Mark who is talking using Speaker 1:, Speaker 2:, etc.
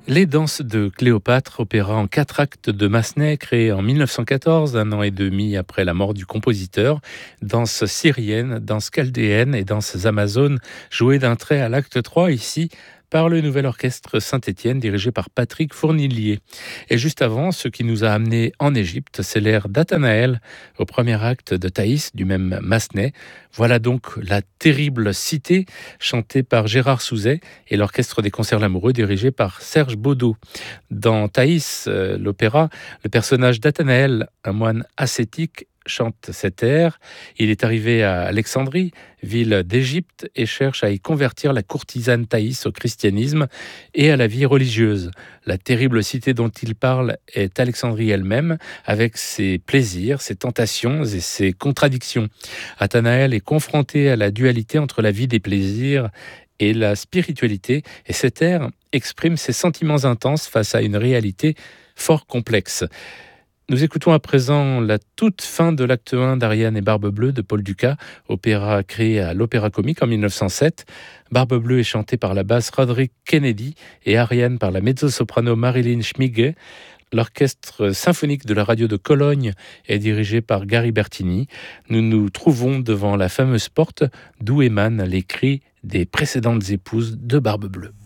Speaker 1: Les danses de Cléopâtre, opéra en 4 actes de Massenet, créé en 1914, un an et demi après la mort du compositeur. Danse syrienne, danse chaldéenne et danses amazones, jouées d'un trait à l'acte 3 ici par le Nouvel Orchestre Saint-Étienne, dirigé par Patrick Fournillier. Et juste avant, ce qui nous a amenés en Égypte, c'est l'air d'Athanaël, au premier acte de Thaïs, du même Massenet. Voilà donc la terrible cité, chantée par Gérard Souzet, et l'Orchestre des Concerts Lamoureux, dirigé par Serge Baudot. Dans Thaïs, l'opéra, le personnage d'Athanaël, un moine ascétique, chante cet air. Il est arrivé à Alexandrie, ville d'Égypte, et cherche à y convertir la courtisane Thaïs au christianisme et à la vie religieuse. La terrible cité dont il parle est Alexandrie elle-même, avec ses plaisirs, ses tentations et ses contradictions. Athanaël est confronté à la dualité entre la vie des plaisirs et la spiritualité, et cet air exprime ses sentiments intenses face à une réalité fort complexe. Nous écoutons à présent la toute fin de l'acte 1 d'Ariane et Barbe Bleue de Paul Dukas, opéra créé à l'Opéra Comique en 1907. Barbe Bleue est chantée par la basse Roderick Kennedy et Ariane par la mezzo-soprano Marilyn Schmige. L'orchestre symphonique de la radio de Cologne est dirigé par Gary Bertini. Nous nous trouvons devant la fameuse porte d'où émanent les cris des précédentes épouses de Barbe Bleue.